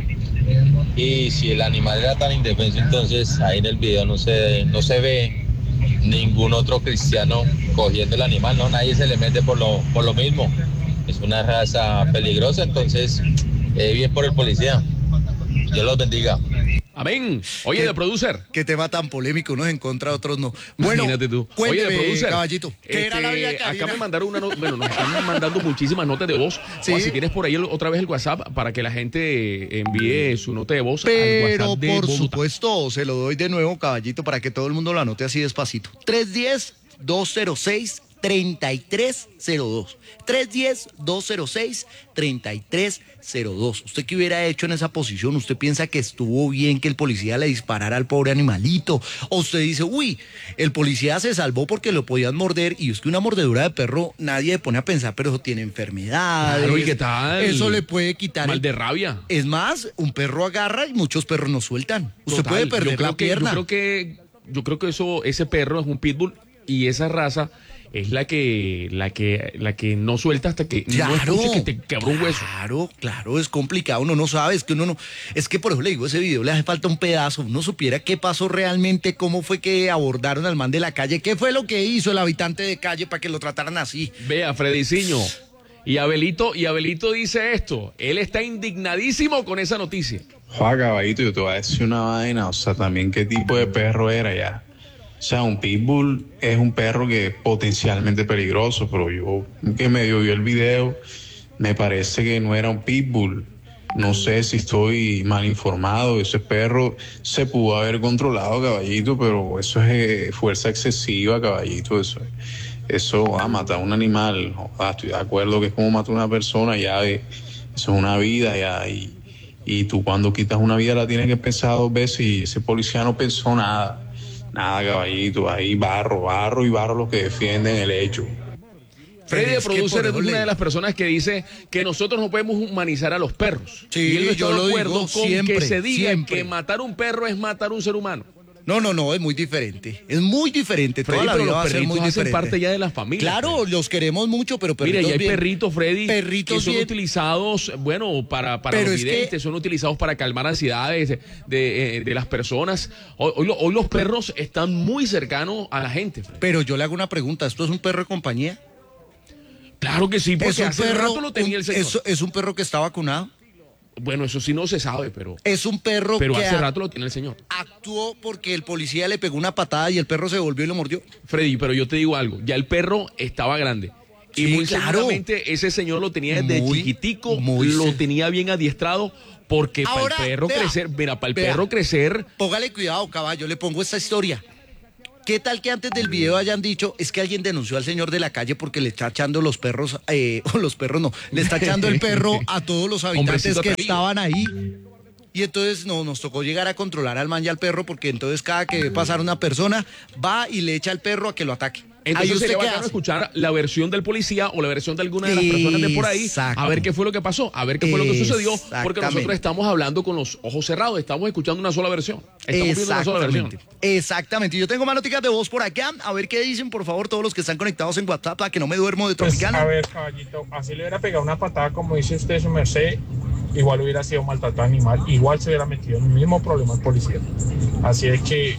Y si el animal era tan indefenso, entonces ahí en el video no se, no se ve ningún otro cristiano cogiendo el animal, no, nadie se le mete por lo, por lo mismo. Es una raza peligrosa, entonces eh, bien por el policía. Dios los bendiga. Amén. Oye, de producer. Qué tema tan polémico, unos en contra, otros no. Bueno, imagínate tú. Cuénteme, Oye, de producer, caballito. ¿Qué este, era la vida, Karina? acá me mandaron una no, bueno, nos están mandando muchísimas notas de voz. ¿Sí? O si tienes por ahí el, otra vez el WhatsApp para que la gente envíe su nota de voz Pero al WhatsApp de por Bogotá. supuesto, se lo doy de nuevo, caballito, para que todo el mundo lo anote así despacito. tres uno cero, dos cero seis, tres tres cero dos. tres uno cero, dos cero seis, tres tres cero dos. ¿Usted qué hubiera hecho en esa posición? ¿Usted piensa que estuvo bien que el policía le disparara al pobre animalito? ¿O usted dice, uy, el policía se salvó porque lo podían morder? Y es que una mordedura de perro nadie le pone a pensar, pero eso tiene enfermedades. Claro, ¿y qué tal? Eso le puede quitar. Mal el... de rabia. Es más, un perro agarra y muchos perros no sueltan. Usted Total, puede yo perder creo la que, pierna. Yo creo que, yo creo que eso, ese perro es un pitbull y esa raza es la que, la que, la que no suelta hasta que Claro, no escuche que te quebra un hueso. Claro, claro, es complicado, uno no sabe, es que uno no, es que por eso le digo, ese video le hace falta un pedazo, uno supiera qué pasó realmente, cómo fue que abordaron al man de la calle, qué fue lo que hizo el habitante de calle para que lo trataran así. Vea, Frediciño, y Abelito, y Abelito dice esto, él está indignadísimo con esa noticia. Joder, caballito, yo te voy a decir una vaina, o sea, también qué tipo de perro era ya. O sea, un pitbull es un perro que es potencialmente peligroso, pero yo que medio vi el video, me parece que no era un pitbull. No sé si estoy mal informado, ese perro se pudo haber controlado, caballito, pero eso es eh, fuerza excesiva, caballito, eso eso a ah, matar a un animal, ah, estoy de acuerdo que es como matar a una persona, ya eh, eso es una vida, ya, y, y tú cuando quitas una vida la tienes que pensar dos veces y ese policía no pensó nada. Nada, caballito, ahí barro, barro y barro los que defienden el hecho. Freddy, de producer, es una de las personas que dice que nosotros no podemos humanizar a los perros. Sí, y él no está yo de lo acuerdo digo con siempre, que se diga siempre. que matar un perro es matar un ser humano. No, no, no, es muy diferente, es muy diferente, Freddy, toda la pero vida los va a ser perritos muy hacen diferente. parte ya de las familias. Claro, Freddy. los queremos mucho, pero perritos Mira, y hay bien. perritos, Freddy, Perritos que son bien. utilizados, bueno, para, para Pero los es que- videntes, son utilizados para calmar ansiedades de, de, eh, de las personas. Hoy, hoy lo- hoy los perros están muy cercanos a la gente, Freddy. Pero yo le hago una pregunta, ¿esto es un perro de compañía? Claro que sí, porque ¿Es un hace perro, rato lo tenía un- el señor. es, es un perro que está vacunado? Bueno, eso sí no se sabe, pero, Es un perro pero que hace a- rato lo tiene el señor. actuó porque el policía le pegó una patada y el perro se volvió y lo mordió. Freddy, pero yo te digo algo, ya el perro estaba grande. Y Sí, muy claro. seguramente ese señor lo tenía desde Muy, chiquitico, muy lo se- tenía bien adiestrado, porque Ahora, para el perro vea, crecer, mira, para el vea. perro crecer, Póngale cuidado, caballo, le pongo esta historia. ¿Qué tal que antes del video hayan dicho, es que alguien denunció al señor de la calle porque le está echando los perros, eh, o los perros no, le está echando el perro a todos los habitantes Hombrecito que atrevido. estaban ahí? Y entonces no, nos tocó llegar a controlar al man y al perro porque entonces cada que ve pasar una persona va y le echa al perro a que lo ataque. Ahí entonces usted sería qué bacano hace. escuchar la versión del policía o la versión de alguna de las personas de por ahí, Exacto. a ver qué fue lo que pasó, a ver qué fue lo que sucedió, porque Exactamente. nosotros estamos hablando con los ojos cerrados, estamos escuchando una sola versión, estamos viendo una sola versión. Exactamente. Exactamente. Yo tengo más noticias de voz por acá. A ver qué dicen, por favor, todos los que están conectados en WhatsApp para que no me duermo de Pues, Tropicana. a ver, caballito, así le hubiera pegado una patada, como dice usted, su merced, igual hubiera sido maltrato animal, igual se hubiera metido en el mismo problema el policía. Así es que,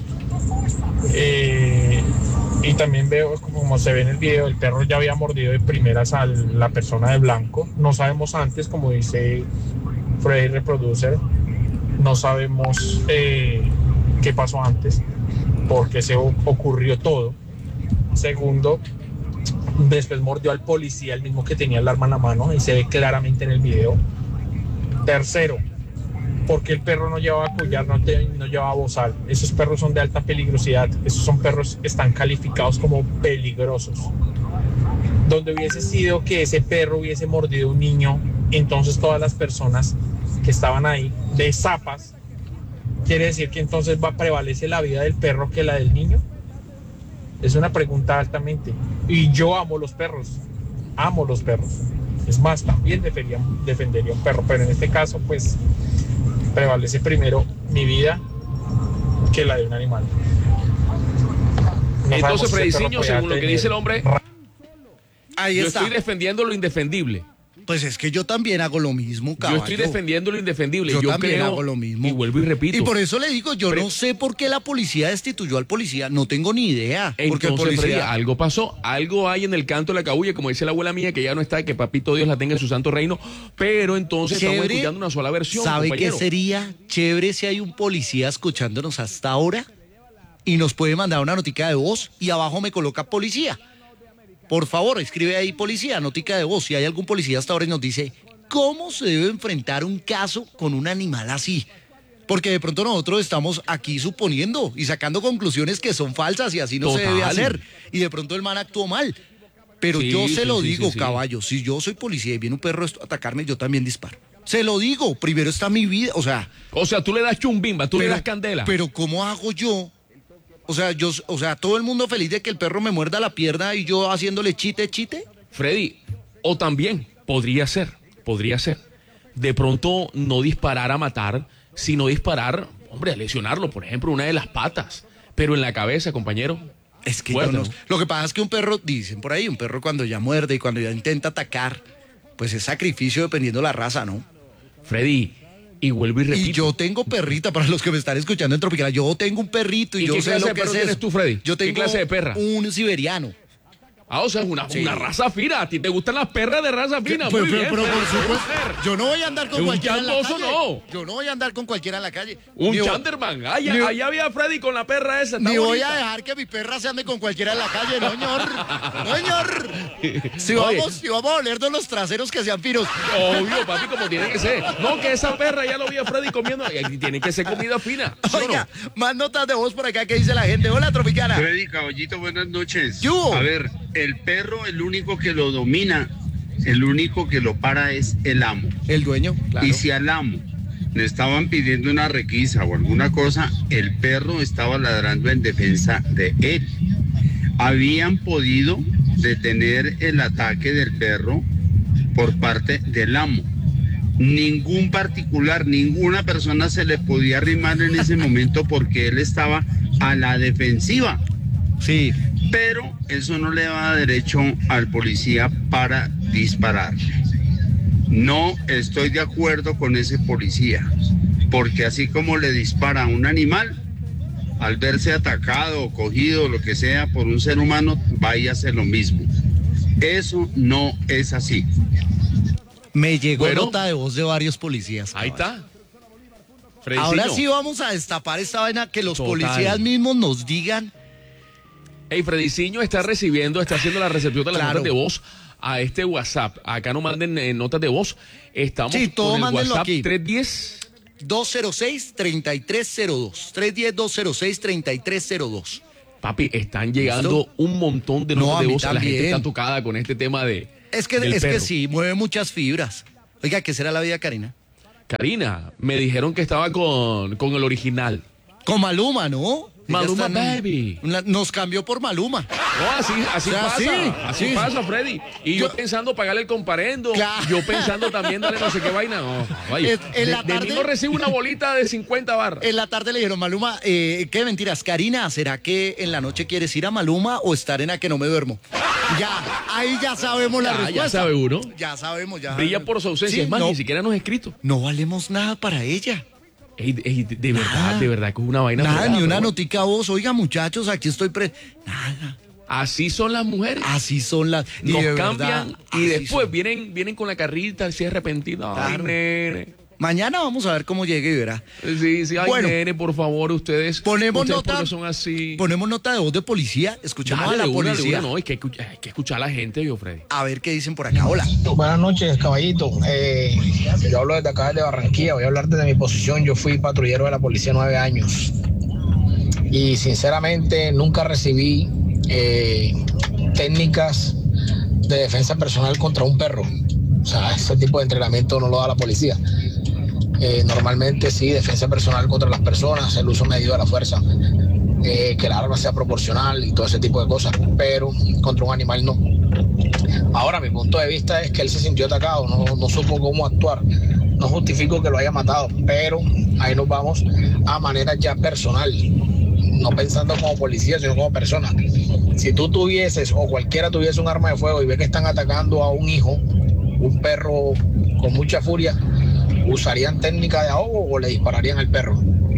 eh, y también veo, como se ve en el video, el perro ya había mordido de primeras a la persona de blanco. No sabemos antes, como dice Freddy Reproducer, no sabemos eh, qué pasó antes, porque se o- ocurrió todo. Segundo, después mordió al policía, el mismo que tenía el arma en la mano, y se ve claramente en el video. Tercero, porque el perro no llevaba collar, no, te, no llevaba bozal. Esos perros son de alta peligrosidad. Esos son perros, están calificados como peligrosos. Donde hubiese sido que ese perro hubiese mordido a un niño, entonces todas las personas que estaban ahí de zapas, quiere decir que entonces va a prevalece la vida del perro que la del niño. Es una pregunta altamente. Y yo amo los perros, amo los perros. Es más, también defendería, defendería un perro, pero en este caso, pues, prevalece primero mi vida que la de un animal. No Entonces, Frediciño, según lo que dice el hombre, ahí yo está. estoy defendiendo lo indefendible. Pues es que yo también hago lo mismo, caballo. Yo estoy defendiendo lo indefendible. Yo, Yo también creo, hago lo mismo. Y vuelvo y repito. Y por eso le digo, yo Pero- no sé por qué la policía destituyó al policía, no tengo ni idea. Porque el Entonces, Freddy, policía... algo pasó, algo hay en el canto de la cabulla, como dice la abuela mía, que ya no está, que papito Dios la tenga en su santo reino, pero entonces estamos Chévere. escuchando una sola versión, ¿Sabe compañero. qué sería chévere si hay un policía escuchándonos hasta ahora y nos puede mandar una notica de voz y abajo me coloca policía? Por favor, escribe ahí policía, notica de voz. Si hay algún policía hasta ahora y nos dice cómo se debe enfrentar un caso con un animal así. Porque de pronto nosotros estamos aquí suponiendo y sacando conclusiones que son falsas y así no se debe Total. hacer. Y de pronto el man actuó mal. Pero Sí, yo se sí, lo sí, digo, sí, sí. caballo, si yo soy policía y viene un perro a atacarme, yo también disparo. Se lo digo, primero está mi vida, o sea... O sea, tú le das chumbimba, tú le pero- das candela. Pero ¿cómo hago yo? O sea, yo, o sea, todo el mundo feliz de que el perro me muerda la pierna y yo haciéndole chite, chite. Freddy, o también, podría ser, podría ser, de pronto no disparar a matar, sino disparar, hombre, a lesionarlo, por ejemplo, una de las patas, pero en la cabeza, compañero. Es que Fuerte, yo no- ¿no? lo que pasa es que un perro, dicen por ahí, un perro cuando ya muerde y cuando ya intenta atacar, pues es sacrificio dependiendo la raza, ¿no? Freddy, y vuelvo y repito. Y yo tengo perrita, para los que me están escuchando en Tropical, yo tengo un perrito y, ¿Y yo qué sé clase lo de que perro es tienes eso. tú, Freddy? Yo ¿Qué tengo clase de perra? un siberiano. Ah, o sea, es una, Sí. una raza fina. ¿A ti te gustan las perras de raza fina? Pero, Muy pero- bien, pero Freddy. por supuesto, yo no voy a andar con Un cualquiera en la chandoso calle. no. Yo no voy a andar con cualquiera en la calle. Un Ni voy- Chanderman. Allá, ni- allá había Freddy con la perra esa. está Ni voy bonita. a dejar que mi perra se ande con cualquiera en la calle, no, señor. No, señor. Si Oye. vamos, si vamos a olernos los traseros que sean finos. Obvio, papi, como tiene que ser. No, que esa perra ya lo vi a Freddy comiendo. Y tiene que ser comida fina. ¿sí o no? Oiga, más notas de voz por acá que dice la gente. Hola, Tropicana. Freddy, caballito, buenas noches. ¿Qué hubo? A ver, el perro, el único que lo domina, el único que lo para es el amo. El dueño, claro. Y si al amo le estaban pidiendo una requisa o alguna cosa, el perro estaba ladrando en defensa de él. Habían podido detener el ataque del perro por parte del amo. Ningún particular, ninguna persona se le podía arrimar en ese momento porque él estaba a la defensiva. Sí. Pero eso no le da derecho al policía para disparar. No estoy de acuerdo con ese policía, porque así como le dispara a un animal, al verse atacado o cogido, lo que sea, por un ser humano, vaya a hacer lo mismo. Eso no es así. Me llegó Bueno. nota de voz de varios policías. Ahí caballo. está. Frediciño. Ahora sí vamos a destapar esta vaina, que los Total. policías mismos nos digan. Hey, Frediciño está recibiendo, está haciendo la recepción de las Claro. notas de voz a este WhatsApp. Acá no manden eh, notas de voz. Estamos Sí, todo con el mándenlo WhatsApp aquí. tres diez. dos cero seis, treinta y tres cero dos. tres uno cero, dos cero seis, treinta y tres cero dos. Papi, están llegando ¿Listo? un montón de No, notas a de mí voz. La gente también. está tocada con este tema de. Es que, del es que perro. sí, mueve muchas fibras. Oiga, ¿qué será la vida, Karina? Karina, me dijeron que estaba con, con el original. Con Maluma, ¿no? Maluma Ella está en- Baby. una- nos cambió por Maluma. No, así, así O sea, pasa. sí, así sí. pasa, Freddy. Y yo, Yo- pensando pagarle el comparendo. Claro. Yo pensando también darle no sé qué vaina. No, vaya. Es- en de, la de mí tarde- no recibo una bolita de cincuenta barras. En la tarde le dijeron, Maluma, eh, qué mentiras, Karina, ¿será que en la noche quieres ir a Maluma o estar en A que no me duermo? Ya, ahí ya sabemos la Ya, ya respuesta. sabe uno. Ya sabemos, ya. Brilla por su ausencia. Sí, es más, no, ni siquiera nos ha escrito. no valemos nada para ella. Ey, ey, de, de verdad, Nada. de verdad que es una vaina. Nada, fregada, ni una pero bueno. notica a vos. Oiga, muchachos, aquí estoy pre... Nada. Así son las mujeres. Así son las... y Nos de cambian verdad, y así después son. vienen, vienen con la carrita, así arrepentido. Ay, Claro. nene. Mañana vamos a ver cómo llegue y verá. Sí, sí, ay, bueno, nene, por favor, ustedes. Ponemos ustedes nota. son así. Ponemos nota de voz de policía. Escuchamos Dale, a la una, policía. una, no, hay que, hay que escuchar a la gente, yo, Freddy. A ver qué dicen por acá. Hola. Buenas noches, caballito. Eh, yo hablo desde acá, de Barranquilla. Voy a hablar desde mi posición. Yo fui patrullero de la policía nueve años. Y sinceramente nunca recibí eh, técnicas de defensa personal contra un perro. O sea, ese tipo de entrenamiento no lo da la policía. Eh, normalmente sí, defensa personal contra las personas, el uso medido de la fuerza, eh, que el arma sea proporcional y todo ese tipo de cosas, pero contra un animal no. Ahora, mi punto de vista es que él se sintió atacado, no, no supo cómo actuar. No justifico que lo haya matado, pero ahí nos vamos a manera ya personal, no pensando como policía, sino como persona. Si tú tuvieses o cualquiera tuviese un arma de fuego y ve que están atacando a un hijo, un perro con mucha furia, ¿usarían técnica de ahogo o le dispararían al perro?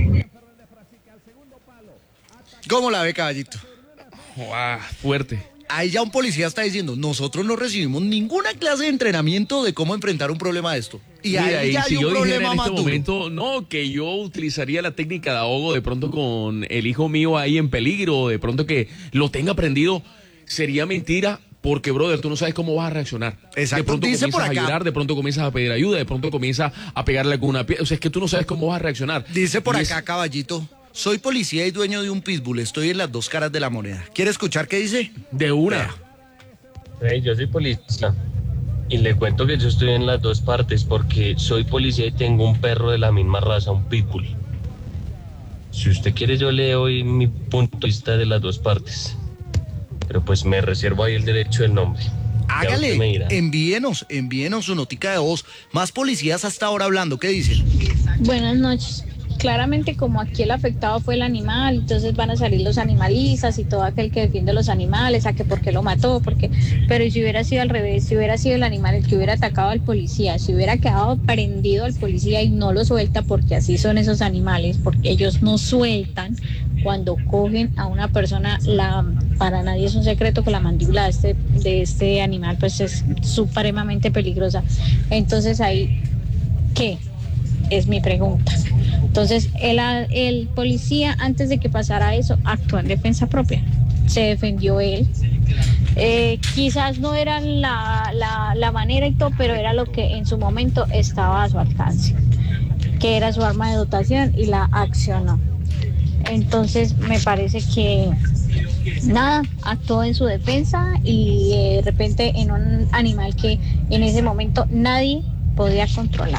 ¿Cómo la ve, caballito? Wow, fuerte. Ahí ya un policía está diciendo, nosotros no recibimos ninguna clase de entrenamiento de cómo enfrentar un problema de esto. Y Mira, ahí ya y si hay un yo dijera problema en más este duro. momento, no, que yo utilizaría la técnica de ahogo de pronto con el hijo mío ahí en peligro, de pronto que lo tenga prendido, sería mentira. Porque, brother, tú no sabes cómo vas a reaccionar. Exacto. De pronto Dice comienzas por a acá. llorar, de pronto comienzas a pedir ayuda, de pronto comienzas a pegarle con una piedra. O sea, es que tú no sabes cómo vas a reaccionar. Dice por Y acá, es- caballito, soy policía y dueño de un pitbull, estoy en las dos caras de la moneda. ¿Quiere escuchar qué dice? De una. Hey, yo soy policía y le cuento que yo estoy en las dos partes porque soy policía y tengo un perro de la misma raza, un pitbull. Si usted quiere yo le doy mi punto de vista de las dos partes, pero pues me reservo ahí el derecho del nombre. Ya usted me dirá. Hágale, envíenos, envíenos su notica de voz. Más policías hasta ahora hablando, ¿qué dicen? Buenas noches. Claramente como aquí el afectado fue el animal, entonces van a salir los animalistas y todo aquel que defiende los animales, a que por qué lo mató, porque, pero si hubiera sido al revés, si hubiera sido el animal el que hubiera atacado al policía, si hubiera quedado prendido al policía y no lo suelta, porque así son esos animales, porque ellos no sueltan cuando cogen a una persona, la, para nadie es un secreto que la mandíbula de este, de este animal pues es supremamente peligrosa. Entonces ahí, ¿qué? Es mi pregunta. Entonces, el, el policía, antes de que pasara eso, actuó en defensa propia. Se defendió él. Eh, quizás no era la, la, la manera y todo, pero era lo que en su momento estaba a su alcance, que era su arma de dotación y la accionó. Entonces, me parece que nada, actuó en su defensa y eh, de repente en un animal que en ese momento nadie podía controlar.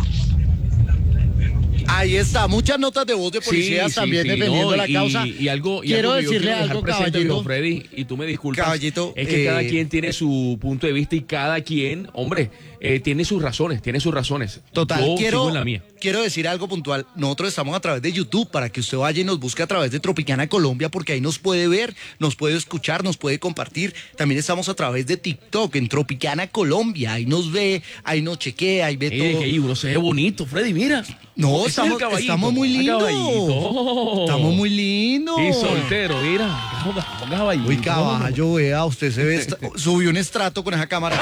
Ahí está, muchas notas de voz de policías Sí, sí, también sí, defendiendo no, la y, causa. Y algo, y quiero algo que yo decirle quiero dejar algo, presente, caballito. viejo Freddy, y tú me disculpas. Caballito, es que eh, cada quien tiene su punto de vista y cada quien, hombre, eh, tiene sus razones, tiene sus razones. Total, Yo quiero, sigo en la mía. quiero decir algo puntual. Nosotros estamos a través de YouTube para que usted vaya y nos busque a través de Tropicana Colombia, porque ahí nos puede ver, nos puede escuchar, nos puede compartir. También estamos a través de TikTok en Tropicana Colombia. Ahí nos ve, ahí nos chequea, ahí ve Eh, todo. que ahí uno se ve bonito, Freddy, mira. No, Ese es el estamos, caballito, estamos muy el lindos. caballito. Estamos muy lindos. Y soltero, mira. Ponga, ponga caballito. Uy, caballo, vea, usted se ve, est- subió un estrato con esa cámara.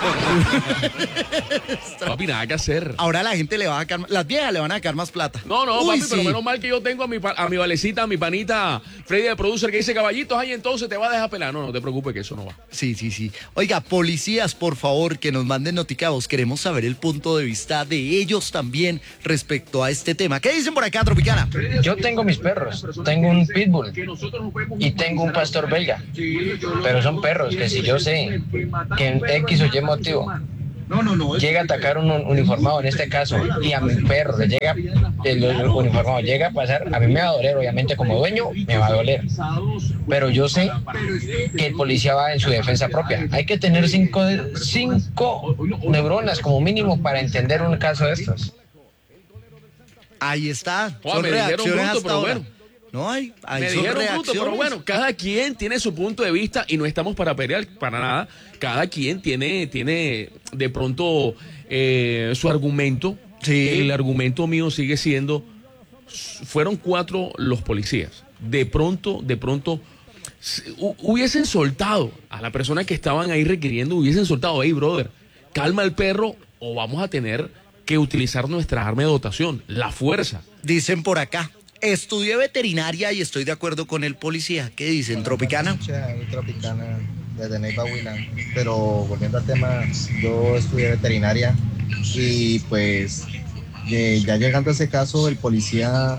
Papi, nada que hacer. Ahora la gente le va a sacar, las viejas le van a sacar más plata. No, no, Uy, papi, pero sí. menos mal que yo tengo a mi, pa- a mi valecita, a mi panita Freddy de producer que dice caballitos, ahí entonces te va a dejar pelar. No, no te preocupes que eso no va. Sí, sí, sí. Oiga, policías, por favor, que nos manden noticados. Queremos saber el punto de vista de ellos también respecto a este tema. ¿Qué dicen por acá, Tropicana? Yo tengo mis perros, tengo un pitbull y tengo un pastor belga, pero son perros que si yo sé que en X o Y motivo llega a atacar un uniformado en este caso y a mi perro le llega el uniformado llega a pasar, a mí me va a doler, obviamente como dueño me va a doler, pero yo sé que el policía va en su defensa propia. Hay que tener cinco, cinco neuronas como mínimo para entender un caso de estos. Ahí está. Joder, Son me dijeron reacciones bruto, hasta pero ahora. bueno. No hay, ahí Me son dijeron bruto, reacciones. pero bueno, cada quien tiene su punto de vista y no estamos para pelear para nada. Cada quien tiene, tiene de pronto eh, su argumento. Sí. El argumento mío sigue siendo, fueron cuatro los policías. De pronto, de pronto, s- hu- hubiesen soltado a la persona que estaban ahí requiriendo, hubiesen soltado, hey, brother, calma el perro o vamos a tener que utilizar nuestra arma de dotación, la fuerza. Dicen por acá, estudié veterinaria y estoy de acuerdo con el policía. ¿Qué dicen, Tropicana? Tropicana, desde Neiva, Huila. Pero volviendo al tema, yo estudié veterinaria y pues eh, ya llegando a ese caso, el policía,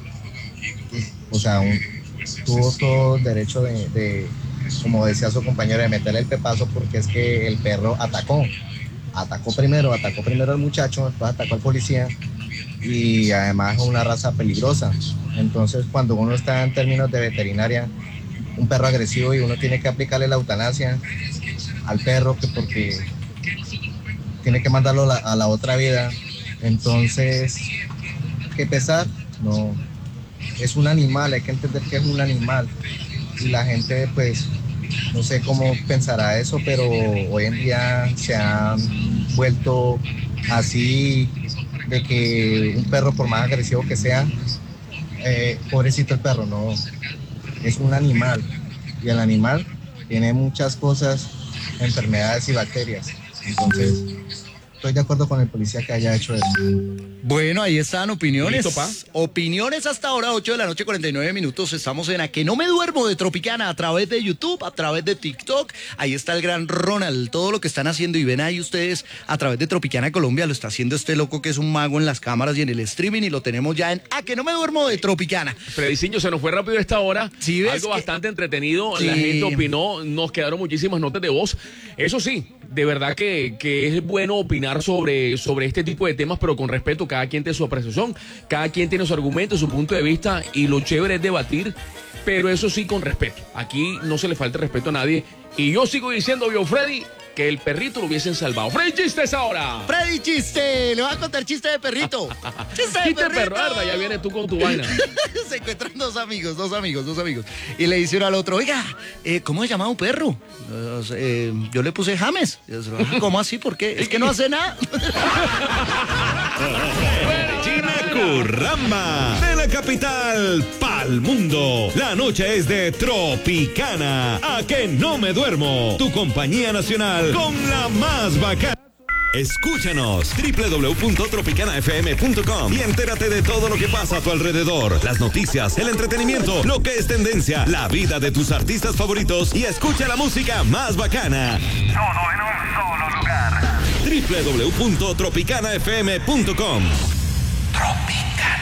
o sea, un, tuvo todo el derecho de, de, como decía su compañero, de meterle el pepazo porque es que el perro atacó. Atacó primero, atacó primero al muchacho, después atacó al policía y además es una raza peligrosa. Entonces, cuando uno está en términos de veterinaria, un perro agresivo y uno tiene que aplicarle la eutanasia al perro que porque tiene que mandarlo a la, a la otra vida. Entonces, ¿qué pesar? No, es un animal, hay que entender que es un animal y la gente pues no sé cómo pensará eso, pero hoy en día se han vuelto así de que un perro, por más agresivo que sea, eh, pobrecito el perro, no, es un animal y el animal tiene muchas cosas, enfermedades y bacterias. Entonces, estoy de acuerdo con el policía que haya hecho eso. Bueno, ahí están opiniones. ¿Listo, pa? Opiniones hasta ahora, ocho de la noche, cuarenta y nueve minutos. Estamos en A Que No Me Duermo de Tropicana a través de YouTube, a través de TikTok. Ahí está el gran Ronald, todo lo que están haciendo. Y ven ahí ustedes a través de Tropicana Colombia. Lo está haciendo este loco que es un mago en las cámaras y en el streaming. Y lo tenemos ya en A Que No Me Duermo de Tropicana. Frediciño, se nos fue rápido esta hora. Sí, ¿ves? Algo que... bastante entretenido. Sí. La gente opinó. Nos quedaron muchísimas notas de voz. Eso sí, de verdad que, que es bueno opinar sobre, sobre este tipo de temas, pero con respeto. Cada quien tiene su apreciación, cada quien tiene su argumento, su punto de vista, y lo chévere es debatir, pero eso sí con respeto. Aquí no se le falta respeto a nadie. Y yo sigo diciendo, yo, Freddy, que el perrito lo hubiesen salvado. Freddy, chistes ahora. Freddy, chiste. Le voy a contar chiste de perrito. Chiste de Chiste de perrito. perro, Arda, ya viene tú con tu vaina. Se encuentran dos amigos, dos amigos, dos amigos. Y le dice uno al otro, oiga, eh, ¿cómo se llama un perro? Eh, eh, yo le puse James. Y otro, ¿cómo así? ¿Por qué? Es que no hace nada. China Curramba, de la capital pa'l mundo. La noche es de Tropicana. A Que No Me Duermo, tu compañía nacional con la más bacana. Escúchanos, doble u doble u doble u punto tropicana f m punto com, y entérate de todo lo que pasa a tu alrededor. Las noticias, el entretenimiento, lo que es tendencia, la vida de tus artistas favoritos, y escucha la música más bacana. Todo en un solo lugar. doble u doble u doble u punto tropicana f m punto com.